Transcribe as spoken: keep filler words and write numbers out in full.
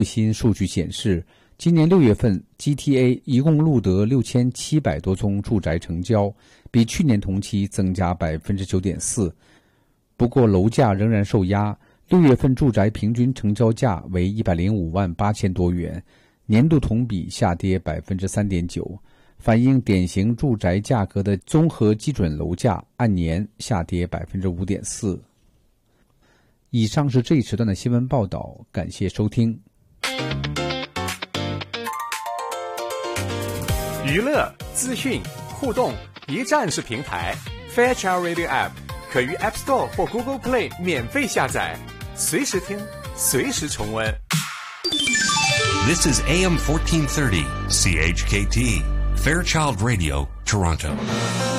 最新数据显示，今年六月份 G T A 一共录得六千七百多宗住宅成交，比去年同期增加 百分之九点四。 不过楼价仍然受压，六月份住宅平均成交价为一百零五万八千多元，年度同比下跌 百分之三点九， 反映典型住宅价格的综合基准楼价按年下跌 百分之五点四。 以上是这一时段的新闻报道，感谢收听。 娱乐、资讯、互动一站式平台 Fairchild Radio App 可于 App Store 或 Google Play 免费下载，随时听，随时重温。 This is A M fourteen thirty C H K T Fairchild Radio, Toronto.